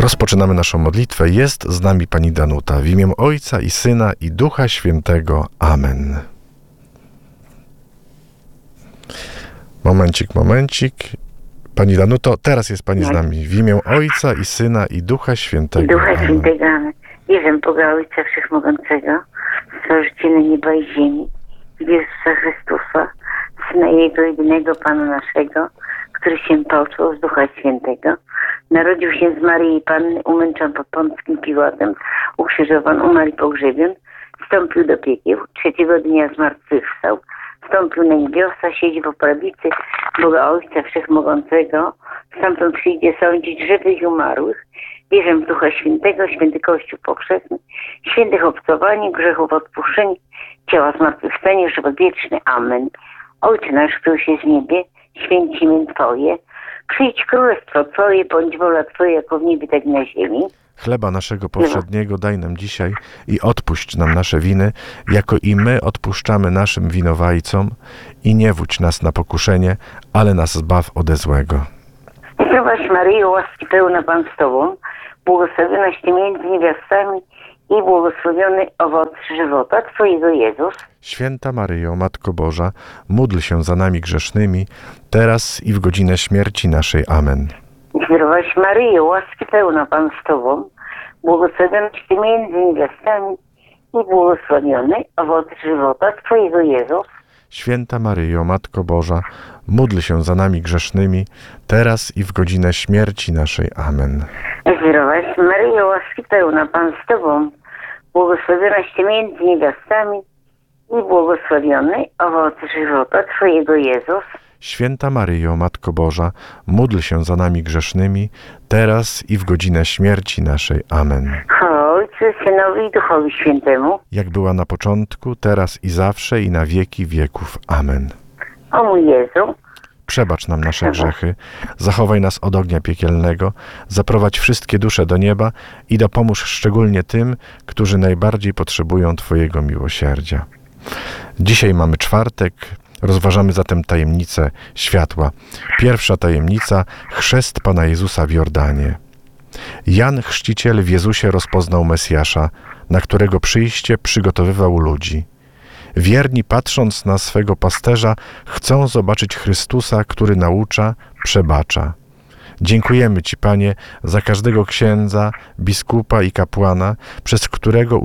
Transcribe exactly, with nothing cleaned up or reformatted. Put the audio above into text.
Rozpoczynamy naszą modlitwę. Jest z nami Pani Danuta. W imię Ojca i Syna i Ducha Świętego. Amen. Momencik, momencik. Pani Danuto, teraz jest Pani z nami. W imię Ojca i Syna i Ducha Świętego. Ducha Amen. Świętego, Amen. Wierzę w Boga Ojca Wszechmogącego, Stworzyciela nieba i ziemi, w Jezusa Chrystusa, Syna Jego jedynego Pana naszego, który się począł z Ducha Świętego, narodził się z Maryi i Panny, umęczon pod Pąckim Piłatem, ukrzyżowan, umarł i pogrzebion, wstąpił do piekieł, trzeciego dnia zmartwychwstał, wstąpił na niebiosa, siedzi po prawicy Boga Ojca Wszechmogącego, stamtąd przyjdzie sądzić żywych i umarłych. Wierzę w Ducha Świętego, święty Kościół powszechny, świętych obcowanie, grzechów odpuszczenie, ciała zmartwychwstanie, żywot wieczny. Amen. Ojcze nasz, któryś jest w niebie, święć imię Twoje, przyjdź królestwo Twoje, bądź wola Twoja, jako w niebie, tak i na ziemi. Chleba naszego powszedniego daj nam dzisiaj i odpuść nam nasze winy, jako i my odpuszczamy naszym winowajcom, i nie wódź nas na pokuszenie, ale nas zbaw ode złego. Zdrowaś Maryjo, łaski pełna Pan z Tobą, błogosławionaś Ty między niewiastami i błogosławiony owoc żywota Twojego, Jezus. Święta Maryjo, Matko Boża, módl się za nami grzesznymi, teraz i w godzinę śmierci naszej. Amen. Zdrowaś Maryjo, łaski pełna Pan z Tobą, błogosławionaś Ty między niewiastami i błogosławiony owoc żywota Twojego, Jezus. Święta Maryjo, Matko Boża, módl się za nami grzesznymi, teraz i w godzinę śmierci naszej. Amen. Zdrowaś Maryjo, łaski pełna Pan z Tobą, błogosławionaś Ty między niewiastami i błogosławiony owoc żywota Twojego, Jezus. Święta Maryjo, Matko Boża, módl się za nami grzesznymi, teraz i w godzinę śmierci naszej. Amen. Chwała Ojcu, Synowi i Duchowi Świętemu. Jak była na początku, teraz i zawsze, i na wieki wieków. Amen. O mój Jezu, Przebacz nam nasze grzechy, zachowaj nas od ognia piekielnego, zaprowadź wszystkie dusze do nieba i dopomóż szczególnie tym, którzy najbardziej potrzebują Twojego miłosierdzia. Dzisiaj mamy czwartek, rozważamy zatem tajemnicę światła. Pierwsza tajemnica – chrzest Pana Jezusa w Jordanie. Jan Chrzciciel w Jezusie rozpoznał Mesjasza, na którego przyjście przygotowywał ludzi. Wierni, patrząc na swego pasterza, chcą zobaczyć Chrystusa, który naucza, przebacza. Dziękujemy Ci, Panie, za każdego księdza, biskupa i kapłana, przez którego